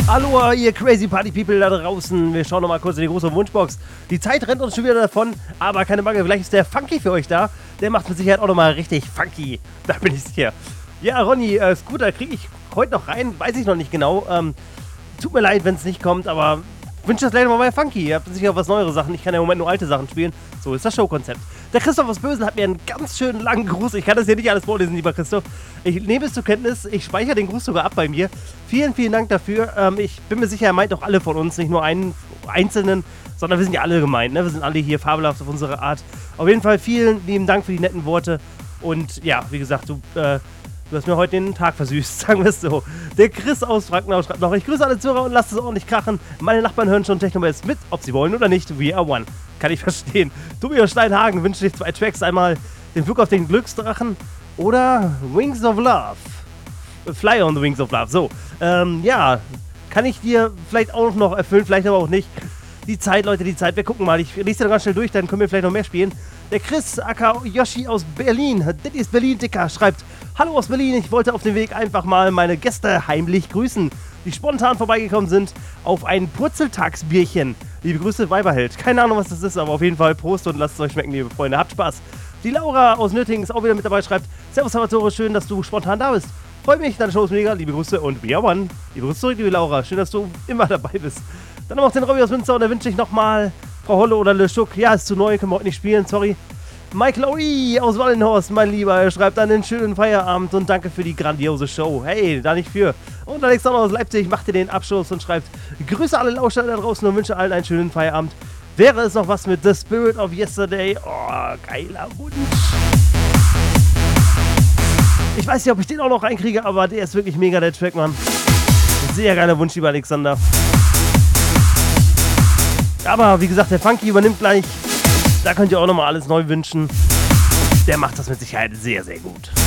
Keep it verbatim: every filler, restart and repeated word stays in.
Hallo, ihr crazy Party People da draußen. Wir schauen noch mal kurz in die große Wunschbox. Die Zeit rennt uns schon wieder davon, aber keine Bange, vielleicht ist der Funky für euch da. Der macht mit Sicherheit auch noch mal richtig funky. Da bin ich sicher. Ja, Ronny, äh, Scooter kriege ich heute noch rein, weiß ich noch nicht genau. Ähm, tut mir leid, wenn es nicht kommt, aber wünsche das gleich noch mal bei Funky. Ihr habt sicher was neuere Sachen. Ich kann ja im Moment nur alte Sachen spielen. So ist das Showkonzept. Der Christoph aus Bösen hat mir einen ganz schönen langen Gruß. Ich kann das hier nicht alles vorlesen, lieber Christoph. Ich nehme es zur Kenntnis. Ich speichere den Gruß sogar ab bei mir. Vielen, vielen Dank dafür. Ähm, ich bin mir sicher, er meint auch alle von uns, nicht nur einen Einzelnen, sondern wir sind ja alle gemeint. Ne? Wir sind alle hier fabelhaft auf unsere Art. Auf jeden Fall vielen lieben Dank für die netten Worte. Und ja, wie gesagt, du, äh, du hast mir heute den Tag versüßt, sagen wir es so. Der Chris aus Frankenau schreibt noch: Ich grüße alle Zuhörer und lasst es ordentlich krachen. Meine Nachbarn hören schon Techno-Bass mit, ob sie wollen oder nicht. We are one. Kann ich verstehen. Tobias Steinhagen wünscht sich zwei Tracks. Einmal den Flug auf den Glücksdrachen oder Wings of Love. Fly on the Wings of Love. So, ähm, ja, kann ich dir vielleicht auch noch erfüllen, vielleicht aber auch nicht. Die Zeit, Leute, die Zeit. Wir gucken mal. Ich lese dir ganz schnell durch, dann können wir vielleicht noch mehr spielen. Der Chris, aka Yoshi aus Berlin, das ist Berlin, Dicker, schreibt: Hallo aus Berlin, ich wollte auf dem Weg einfach mal meine Gäste heimlich grüßen, die spontan vorbeigekommen sind auf ein Purzeltagsbierchen. Liebe Grüße, Weiberheld. Keine Ahnung, was das ist, aber auf jeden Fall Prost und lasst es euch schmecken, liebe Freunde. Habt Spaß. Die Laura aus Nöttingen ist auch wieder mit dabei, schreibt: Servus Salvatore, schön, dass du spontan da bist. Freut mich, deine Show ist mega, liebe Grüße und we are one. Liebe Grüße zurück, liebe Laura, schön, dass du immer dabei bist. Dann haben wir auch den Robby aus Münster und da wünsche ich nochmal Frau Holle oder Le Schuck. Ja, ist zu neu, können wir heute nicht spielen, sorry. Michael Ori aus Wallenhorst, mein Lieber, er schreibt einen schönen Feierabend und danke für die grandiose Show. Hey, da nicht für. Und Alexander aus Leipzig macht dir den Abschluss und schreibt: Grüße alle Lauscher da draußen und wünsche allen einen schönen Feierabend. Wäre es noch was mit The Spirit of Yesterday? Oh, geiler Wunsch. Ich weiß nicht, ob ich den auch noch reinkriege, aber der ist wirklich mega, der Track, Mann. Sehr geiler Wunsch, lieber Alexander. Aber wie gesagt, der Funky übernimmt gleich. Da könnt ihr auch nochmal alles neu wünschen. Der macht das mit Sicherheit sehr, sehr gut.